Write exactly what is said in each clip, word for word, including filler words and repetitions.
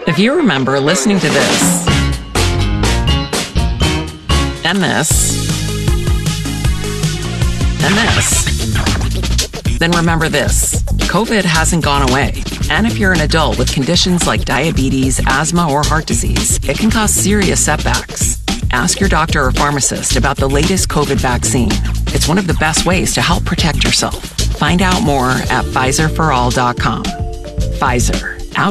If you remember listening to this, and this, and this, then remember this. COVID hasn't gone away. And if you're an adult with conditions like diabetes, asthma, or heart disease, it can cause serious setbacks. Ask your doctor or pharmacist about the latest COVID vaccine. It's one of the best ways to help protect yourself. Find out more at Pfizer for all dot com. Pfizer. Out.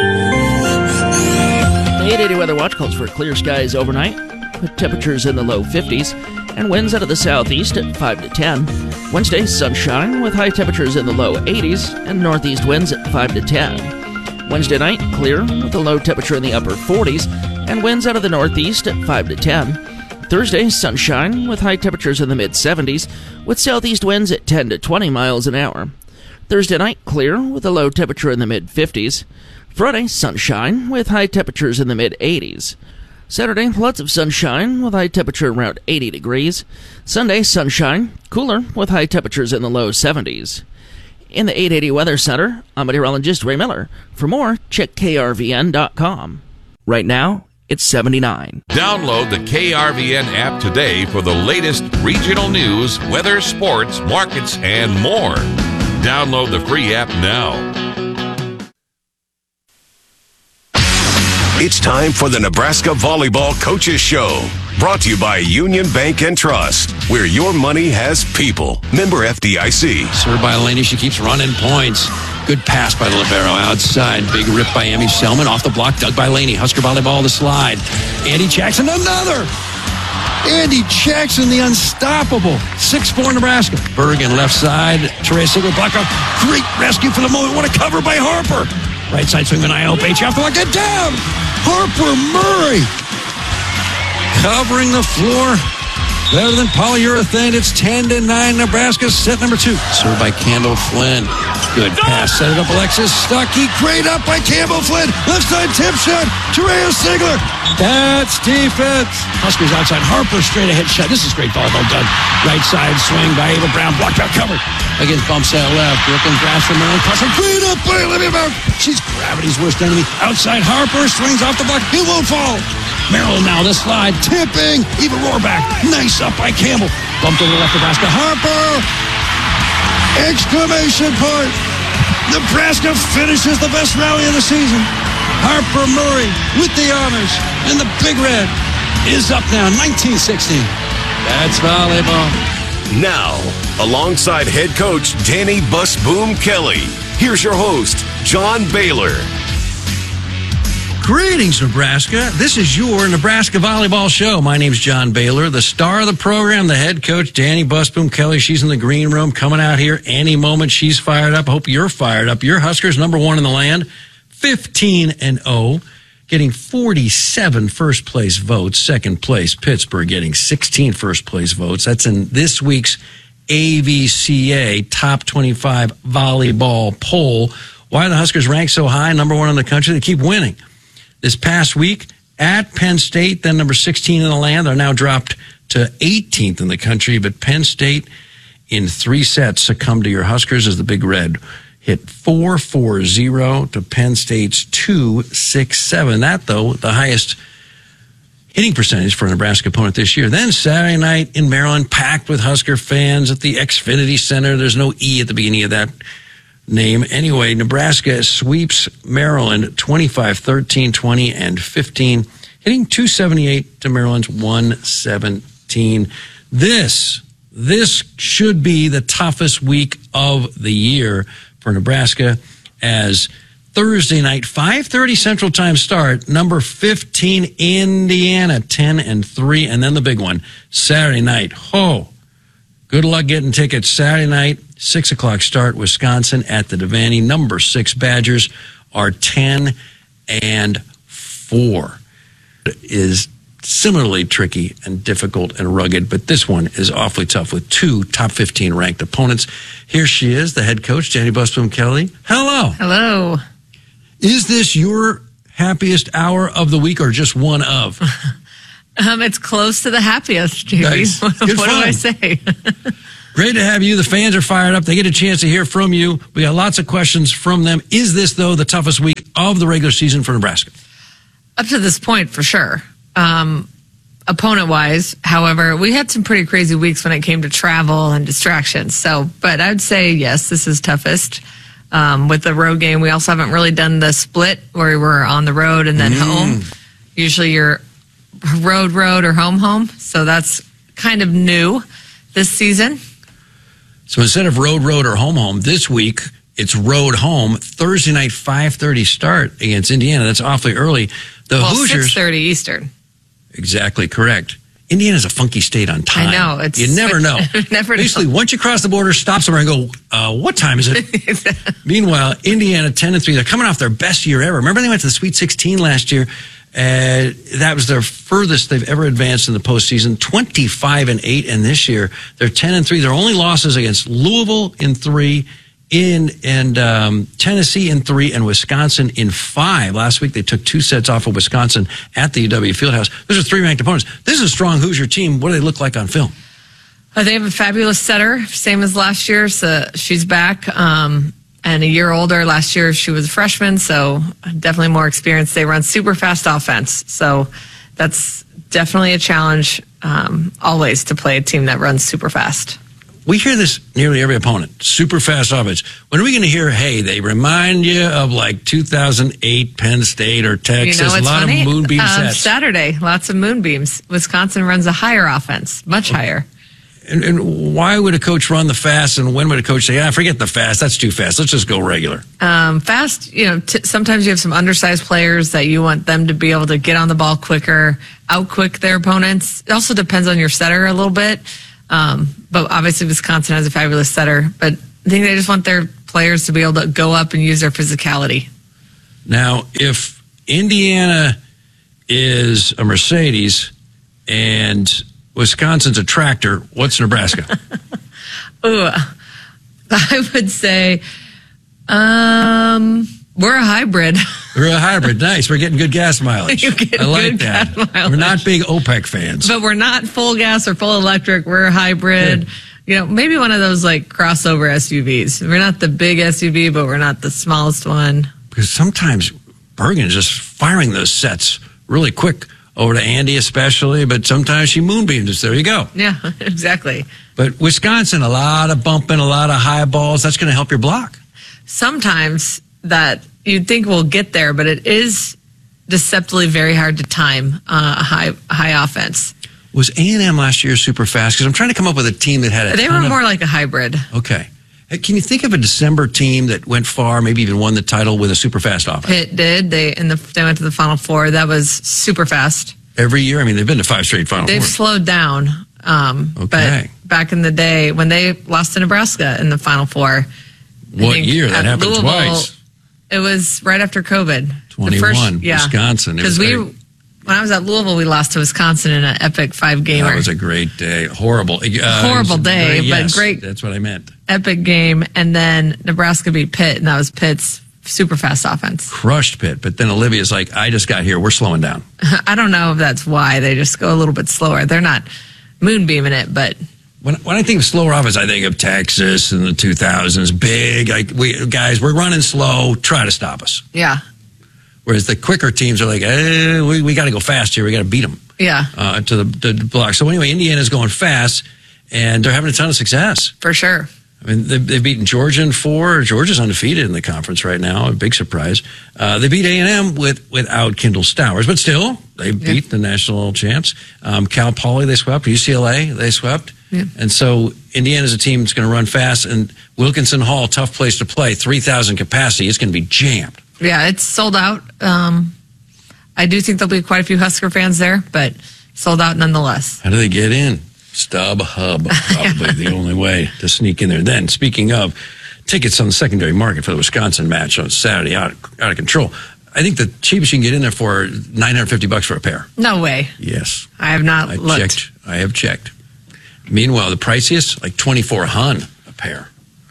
The eight eighty Weather Watch calls for clear skies overnight, with temperatures in the low fifties, and winds out of the southeast at five to ten. Wednesday, sunshine, with high temperatures in the low eighties, and northeast winds at five to ten. Wednesday night, clear, with a low temperature in the upper forties, and winds out of the northeast at five to ten. Thursday, sunshine, with high temperatures in the mid-seventies, with southeast winds at ten to twenty miles an hour. Thursday night, clear, with a low temperature in the mid-fifties. Friday, sunshine, with high temperatures in the mid-eighties. Saturday, lots of sunshine, with high temperature around eighty degrees. Sunday, sunshine, cooler, with high temperatures in the low seventies. In the eight eighty Weather Center, I'm meteorologist Ray Miller. For more, check K R V N dot com. Right now, it's seventy-nine. Download the K R V N app today for the latest regional news, weather, sports, markets, and more. Download the free app now. It's time for the Nebraska Volleyball Coaches Show. Brought to you by Union Bank and Trust, where your money has people. Member F D I C. Served by Laney. She keeps running points. Good pass by the libero outside. Big rip by Amy Selman. Off the block, dug by Laney. Husker volleyball the slide. Andy Jackson, another. Andy Jackson, the unstoppable. six four Nebraska. Bergen left side. Teresa Sigler block up. Great rescue for the moment. What a cover by Harper. Right side swing, I L H off the block. Get down. Harper Murray. Covering the floor. Better than polyurethane. It's ten to nine. Nebraska set number two. Served by Campbell Flynn. Good pass. Set it up. Alexis Stuckey. Great up by Campbell Flynn. Left side tip shot. Teresa Sigler. That's defense. Huskers outside. Harper straight ahead shot. This is great volleyball done. Right side swing by Ava Brown. Blocked out covered. Against bumps out left. Brooklyn grass from Maryland. Cross. Great up by Olivia Brown. She's gravity's worst enemy. Outside Harper. Swings off the block. He won't fall. Maryland now, the slide, tipping, Eva Rohrback, nice up by Campbell, bumped over the left Nebraska, Harper, exclamation point, Nebraska finishes the best rally of the season, Harper Murray with the honors, and the Big Red is up now, nineteen sixteen. That's volleyball. Now, alongside head coach Danny Busboom Kelly, here's your host, John Baylor. Greetings, Nebraska. This is your Nebraska Volleyball Show. My name's John Baylor, the star of the program, the head coach, Danny Busboom Kelly. She's in the green room coming out here any moment. She's fired up. I hope you're fired up. Your Huskers, number one in the land, fifteen and oh, getting forty-seven first place votes. Second place, Pittsburgh, getting sixteen first place votes. That's in this week's A V C A Top twenty-five Volleyball Poll. Why are the Huskers ranked so high, number one in the country? They keep winning. This past week at Penn State, then number sixteen in the land, they're now dropped to eighteenth in the country. But Penn State, in three sets, succumbed to your Huskers as the Big Red hit four four zero to Penn State's two six seven. That, though, the highest hitting percentage for a Nebraska opponent this year. Then Saturday night in Maryland, packed with Husker fans at the Xfinity Center. There's no E at the beginning of that name. Anyway, Nebraska sweeps Maryland twenty-five thirteen, twenty, and fifteen, hitting two seventy-eight to Maryland's one seventeen. This, this should be the toughest week of the year for Nebraska, as Thursday night, five thirty Central Time start, number fifteen, Indiana, ten and three, and then the big one, Saturday night. Oh, good luck getting tickets. Saturday night, six o'clock start, Wisconsin at the Devaney. Number six Badgers are ten and four. It is similarly tricky and difficult and rugged, but this one is awfully tough with two top fifteen ranked opponents. Here she is, the head coach, Danny Busboom Kelly. Hello. Hello. Is this your happiest hour of the week or just one of? Um, it's close to the happiest, J B. Nice. What, Good what do fun. I say? Great to have you. The fans are fired up. They get a chance to hear from you. We got lots of questions from them. Is this, though, the toughest week of the regular season for Nebraska? Up to this point, for sure. Um, opponent-wise, however, we had some pretty crazy weeks when it came to travel and distractions. So, but I'd say, yes, this is toughest. Um, with the road game, we also haven't really done the split where we're on the road and then mm. home. Usually you're road, road, or home, home. So that's kind of new this season. So instead of road, road, or home, home, this week it's road, home. Thursday night, five thirty start against Indiana. That's awfully early. The well, Hoosiers. six thirty Eastern. Exactly correct. Indiana's a funky state on time. I know. It's, you never know. never Basically, know. once you cross the border, stop somewhere and go, uh, what time is it? Exactly. Meanwhile, Indiana ten and three. They're coming off their best year ever. Remember they went to the Sweet sixteen last year? Uh, that was their furthest they've ever advanced in the postseason. twenty-five and eight, and this year they're ten and three. Their only losses against Louisville in three, in and um, Tennessee in three, and Wisconsin in five. Last week they took two sets off of Wisconsin at the U W Fieldhouse. Those are three ranked opponents. This is a strong Hoosier team. What do they look like on film? Uh, they have a fabulous setter, same as last year. So she's back. Um, And a year older. Last year she was a freshman, so definitely more experience. They run super fast offense, so that's definitely a challenge um, always to play a team that runs super fast. We hear this nearly every opponent, super fast offense. When are we going to hear, hey, they remind you of like two thousand eight Penn State or Texas? You know, it's a lot funny. of moonbeam um, sets. Saturday, lots of moonbeams. Wisconsin runs a higher offense, much okay. higher. And, and why would a coach run the fast, and when would a coach say, "Ah, forget the fast. That's too fast. Let's just go regular"? Um, fast, you know. T- sometimes you have some undersized players that you want them to be able to get on the ball quicker, outquick their opponents. It also depends on your setter a little bit. Um, but obviously, Wisconsin has a fabulous setter. But I think they just want their players to be able to go up and use their physicality. Now, if Indiana is a Mercedes and Wisconsin's a tractor, what's Nebraska? Ooh, I would say um, we're a hybrid. We're a hybrid. Nice. We're getting good gas mileage. You get I like good that. gas mileage. We're not big OPEC fans. But we're not full gas or full electric. We're a hybrid. Good. You know, maybe one of those like crossover S U Vs. We're not the big S U V, but we're not the smallest one. Because sometimes Bergen is just firing those sets really quick. Over to Andy especially, but sometimes she moonbeams us. There you go. Yeah, exactly. But Wisconsin, a lot of bumping, a lot of high balls. That's going to help your block. Sometimes that you'd think we'll get there, but it is deceptively very hard to time uh, a high high offense. Was A and M last year super fast? Because I'm trying to come up with a team that had a They ton were of... more like a hybrid. Okay. Hey, can you think of a December team that went far, maybe even won the title with a super fast offense? Pitt did. They in the they went to the Final Four. That was super fast. Every year? I mean, they've been to five straight Final They've Fours. slowed down. Um, Okay. But back in the day, when they lost to Nebraska in the Final Four. I What think year? That at happened Louisville, twice. It was right after COVID. twenty-one, The first, yeah. Wisconsin. It Because was we, great. when I was at Louisville, we lost to Wisconsin in an epic five-gamer. That was a great day. Horrible. Uh, Horrible day, very- but yes, great. That's what I meant. Epic game. And then Nebraska beat Pitt, and that was Pitt's super fast offense. Crushed Pitt. But then Olivia's like, I just got here. We're slowing down. I don't know if that's why. They just go a little bit slower. They're not moonbeaming it, but... When, when I think of slower offense, I think of Texas in the two thousands. Big, like, we guys, we're running slow. Try to stop us. Yeah. Whereas the quicker teams are like, eh, we, we got to go fast here. We got to beat them Yeah. uh, to the, the block. So anyway, Indiana's going fast, and they're having a ton of success. For sure. I mean, they've, they've beaten Georgia in four. Georgia's undefeated in the conference right now. A big surprise. Uh, they beat A and M with, without Kendall Stowers, but still, they Yeah. beat the national champs. Um, Cal Poly, they swept. U C L A, they swept. Yeah. And so Indiana's a team that's going to run fast. And Wilkinson Hall, tough place to play, three thousand capacity. It's going to be jammed. Yeah, it's sold out. Um, I do think there'll be quite a few Husker fans there, but sold out nonetheless. How do they get in? StubHub, probably the only way to sneak in there. Then, speaking of tickets on the secondary market for the Wisconsin match on Saturday, out, out of control. I think the cheapest you can get in there for nine hundred fifty bucks for a pair. No way. Yes. I have not I looked. checked. I have checked. Meanwhile, the priciest, like twenty-four hundred a pair.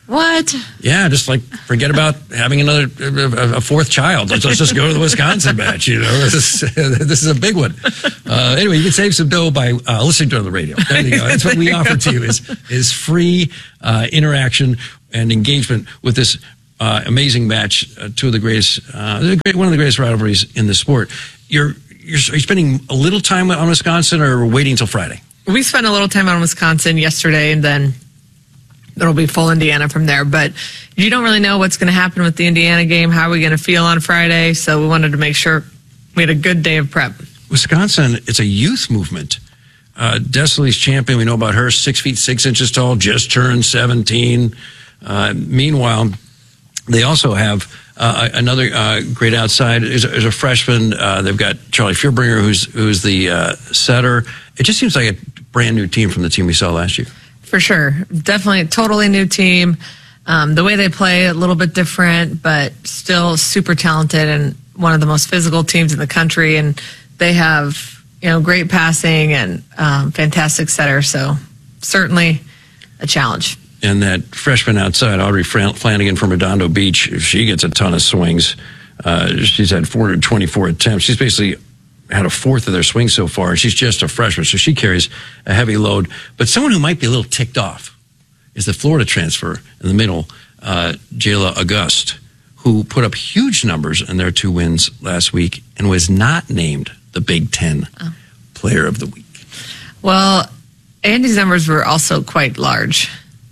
What? Yeah, just like forget about having another a fourth child. Let's, let's just go to the Wisconsin match. You know, this is, this is a big one. Uh, anyway, you can save some dough by uh, listening to it on the radio. There you go. That's what we offer to you is is free uh, interaction and engagement with this uh, amazing match. Uh, two of the greatest, uh, one of the greatest rivalries in the sport. You're you're are you spending a little time on Wisconsin, or waiting until Friday? We spent a little time on Wisconsin yesterday, and then it'll be full Indiana from there. But you don't really know what's going to happen with the Indiana game. How are we going to feel on Friday? So we wanted to make sure we had a good day of prep. Wisconsin, it's a youth movement. Uh, Desley's champion, we know about her, six feet six inches tall, just turned seventeen. Uh, meanwhile, they also have uh, another uh, great outside is, is a freshman. Uh, they've got Charlie Fierbringer, who's who's the uh, setter. It just seems like a brand new team from the team we saw last year. For sure. Definitely a totally new team. Um, the way they play, a little bit different, but still super talented and one of the most physical teams in the country. And they have, you know, great passing and um, fantastic setter. So certainly a challenge. And that freshman outside, Audrey Flanagan from Redondo Beach, she gets a ton of swings. Uh, she's had four hundred twenty-four attempts. She's basically had a fourth of their swings so far, and she's just a freshman, so she carries a heavy load. But someone who might be a little ticked off is the Florida transfer in the middle, uh, Jayla Auguste, who put up huge numbers in their two wins last week and was not named the Big Ten oh. Player of the Week. Well, Andy's numbers were also quite large.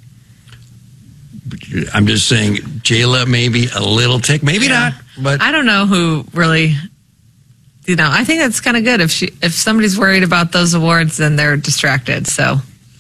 I'm just saying, Jayla maybe a little tick, maybe yeah. not. But I don't know who really... You know, I think that's kind of good. If she, if somebody's worried about those awards, then they're distracted. So,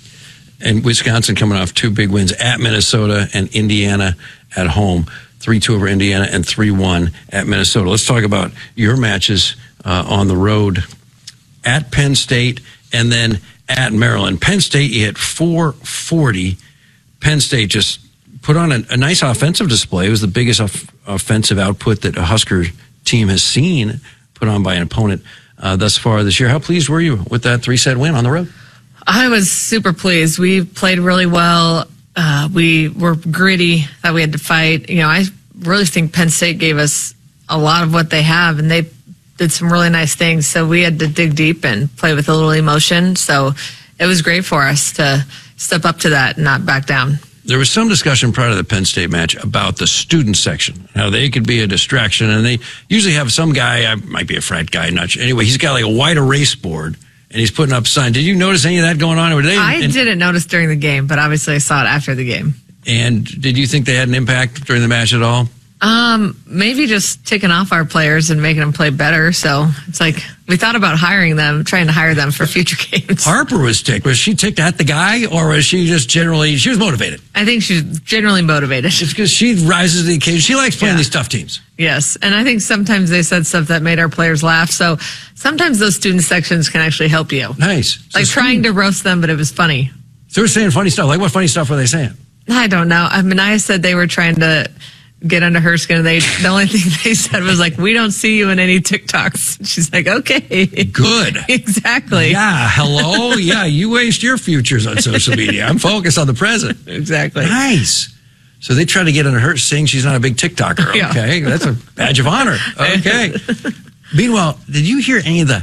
and Wisconsin coming off two big wins at Minnesota and Indiana at home, three two over Indiana and three one at Minnesota. Let's talk about your matches uh, on the road at Penn State and then at Maryland. Penn State, you hit four forty. Penn State just put on a, a nice offensive display. It was the biggest off- offensive output that a Husker team has seen put on by an opponent uh, thus far this year. How pleased were you with that three-set win on the road? I was super pleased. We played really well. Uh, we were gritty that we had to fight. You know, I really think Penn State gave us a lot of what they have, and they did some really nice things. So we had to dig deep and play with a little emotion. So it was great for us to step up to that and not back down. There was some discussion prior to the Penn State match about the student section, how they could be a distraction, and they usually have some guy, I might be a frat guy, not sure. Anyway, he's got like a white erase board, and he's putting up signs. Did you notice any of that going on? Or they, I and, didn't notice during the game, but obviously I saw it after the game. And did you think they had an impact during the match at all? Um, maybe just taking off our players and making them play better. So it's like we thought about hiring them, trying to hire them for future games. Harper was ticked. Was she ticked at the guy, or was she just generally, she was motivated? I think she's generally motivated. It's because she rises to the occasion. She likes playing yeah. these tough teams. Yes, and I think sometimes they said stuff that made our players laugh. So sometimes those student sections can actually help you. Nice. Like so trying to roast them, but it was funny. So they were saying funny stuff. Like what funny stuff were they saying? I don't know. I mean, I said they were trying to get under her skin. They the only thing they said was like, "We don't see you in any TikToks." She's like, "Okay, good, exactly." Yeah, hello, yeah. You waste your futures on social media. I'm focused on the present. Exactly. Nice. So they try to get under her, saying she's not a big TikToker. Yeah. Okay, that's a badge of honor. Okay. Meanwhile, did you hear any of the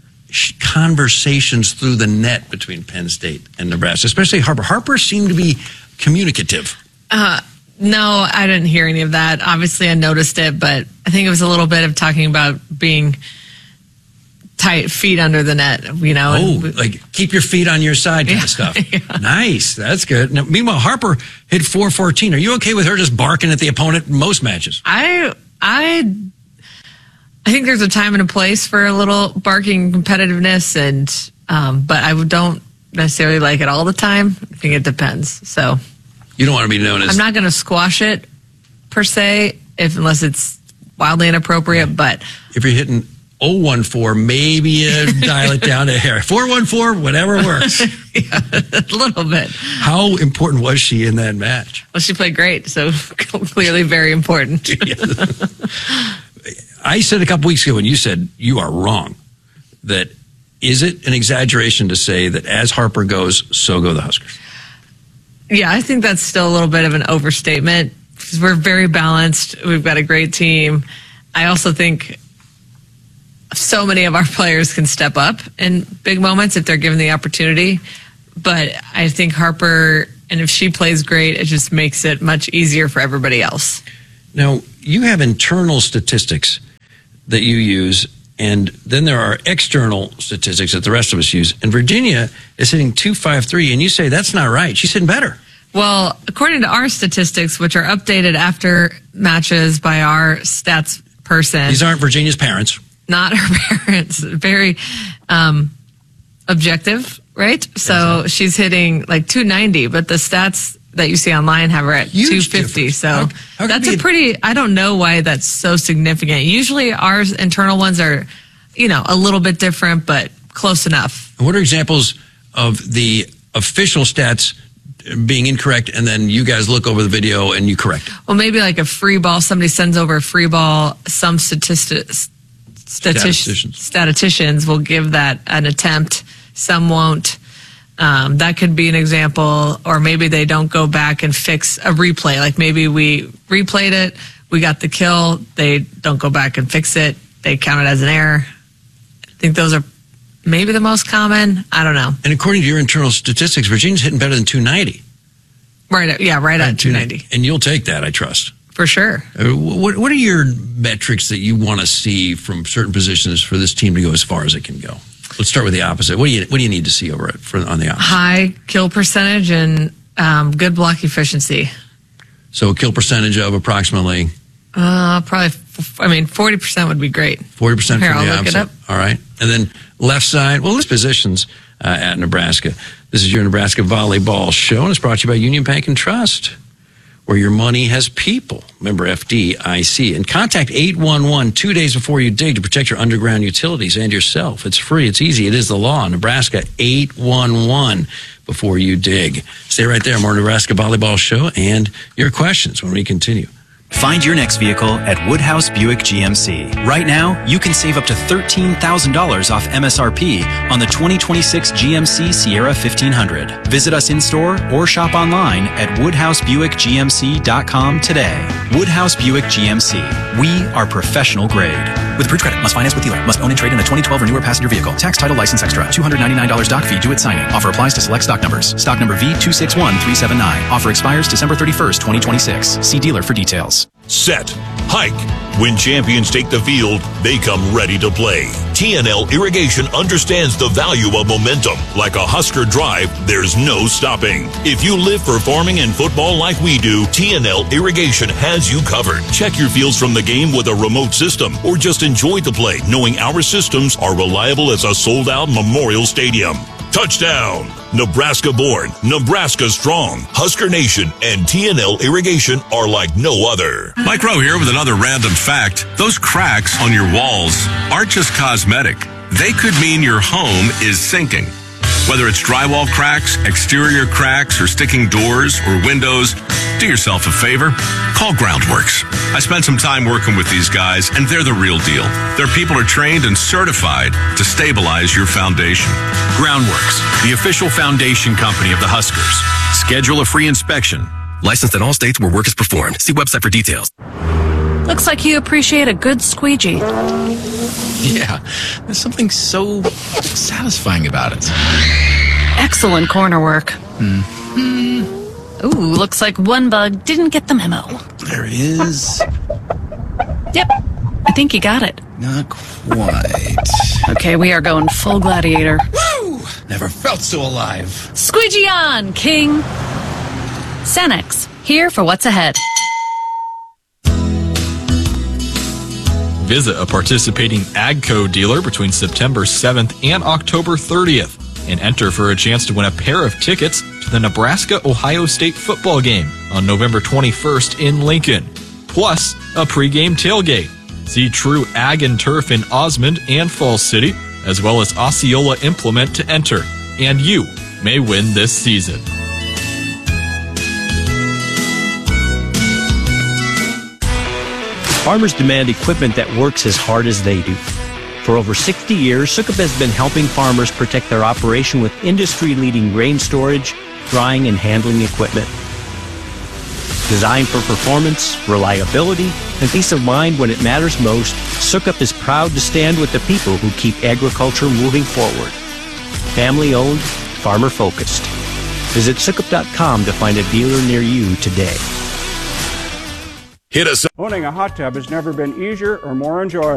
conversations through the net between Penn State and Nebraska, especially Harper? Harper seemed to be communicative. Uh, no, I didn't hear any of that. Obviously, I noticed it, but I think it was a little bit of talking about being tight, feet under the net, you know. Oh, and, like keep your feet on your side kind yeah, of stuff. Yeah. Nice. That's good. Now, meanwhile, Harper hit four fourteen. Are you okay with her just barking at the opponent in most matches? I, I, I think there's a time and a place for a little barking competitiveness, and um, but I don't necessarily like it all the time. I think it depends. So you don't want to be known as. I'm not going to squash it per se, if unless it's wildly inappropriate. But if you're hitting oh one four, maybe you dial it down to hair. four one four, whatever works. Yeah, a little bit. How important was she in that match? Well, she played great, so clearly very important. I said a couple weeks ago when you said you are wrong, that is it an exaggeration to say that as Harper goes, so go the Huskers? Yeah, I think that's still a little bit of an overstatement because we're very balanced. We've got a great team. I also think so many of our players can step up in big moments if they're given the opportunity. But I think Harper, and if she plays great, it just makes it much easier for everybody else. Now, you have internal statistics that you use, and then there are external statistics that the rest of us use. And Virginia is hitting two fifty-three, and you say that's not right. She's hitting better. Well, according to our statistics, which are updated after matches by our stats person. These aren't Virginia's parents. Not her parents. Very um, objective, right? So she's hitting like two ninety, but the stats that you see online have her at Huge two fifty. difference. So How- how could that's it a be- pretty, I don't know why that's so significant. Usually our internal ones are, you know, a little bit different, but close enough. What are examples of the official stats being incorrect, and then you guys look over the video and you correct it? Well, maybe like a free ball, somebody sends over a free ball, some statistics, Statisticians. statisticians will give that an attempt, some won't. Um, that could be an example, or maybe they don't go back and fix a replay. Like maybe we replayed it, we got the kill, they don't go back and fix it, they count it as an error. I think those are maybe the most common. I don't know. And according to your internal statistics, Virginia's hitting better than two ninety. Right, at- yeah, right at two ninety. And you'll take that, I trust. For sure. Uh, What, what are your metrics that you want to see from certain positions for this team to go as far as it can go? Let's start with the opposite. What do you What do you need to see over it for, on the opposite? High kill percentage and um, good block efficiency. So a kill percentage of approximately Uh, probably, f- I mean, forty percent would be great. forty percent Here, from the I'll look it opposite. up. All right. And then left side, well, list positions uh, at Nebraska. This is your Nebraska Volleyball Show, and it's brought to you by Union Bank and Trust, where your money has people. Member F D I C. And contact eight one one two days before you dig to protect your underground utilities and yourself. It's free. It's easy. It is the law. Nebraska, eight one one before you dig. Stay right there. More Nebraska Volleyball Show and your questions when we continue. Find your next vehicle at Woodhouse Buick G M C. Right now, you can save up to thirteen thousand dollars off M S R P on the twenty twenty-six G M C Sierra fifteen hundred. Visit us in-store or shop online at woodhouse buick g m c dot com today. Woodhouse Buick G M C. We are professional grade. With approved credit, must finance with dealer. Must own and trade in a twenty twelve or newer passenger vehicle. Tax, title, license extra. two hundred ninety-nine dollars doc fee due at signing. Offer applies to select stock numbers. Stock number V two six one three seven nine. Offer expires December thirty-first, twenty twenty-six. See dealer for details. Set. Hike. When champions take the field, they come ready to play. T N L Irrigation understands the value of momentum. Like a Husker drive, there's no stopping. If you live for farming and football like we do, T N L Irrigation has you covered. Check your fields from the game with a remote system, or just enjoy the play knowing our systems are reliable as a sold-out Memorial Stadium. Touchdown! Nebraska born, Nebraska strong. Husker Nation and T N L Irrigation are like no other. Mike Rowe here with another random fact. Those cracks on your walls aren't just cosmetic. They could mean your home is sinking. Whether it's drywall cracks, exterior cracks, or sticking doors or windows, do yourself a favor. Call Groundworks. I spent some time working with these guys, and they're the real deal. Their people are trained and certified to stabilize your foundation. Groundworks, the official foundation company of the Huskers. Schedule a free inspection. Licensed in all states where work is performed. See website for details. Looks like you appreciate a good squeegee. Yeah, there's something so satisfying about it. Excellent corner work. Mm. Ooh, looks like one bug didn't get the memo. There is. Yep, I think you got it. Not quite. Okay, we are going full gladiator. Woo! Never felt so alive. Squeegee on, King. Cenex, here for what's ahead. Visit a participating AGCO dealer between September seventh and October thirtieth and enter for a chance to win a pair of tickets to the Nebraska-Ohio State football game on November twenty-first in Lincoln, plus a pregame tailgate. See True Ag and Turf in Osmond and Falls City, as well as Osceola Implement to enter, and you may win this season. Farmers demand equipment that works as hard as they do. For over sixty years, Sukup has been helping farmers protect their operation with industry-leading grain storage, drying, and handling equipment. Designed for performance, reliability, and peace of mind when it matters most, Sukup is proud to stand with the people who keep agriculture moving forward. Family-owned, farmer-focused. Visit Sukup dot com to find a dealer near you today. Hit us up. Owning a hot tub has never been easier or more enjoyable.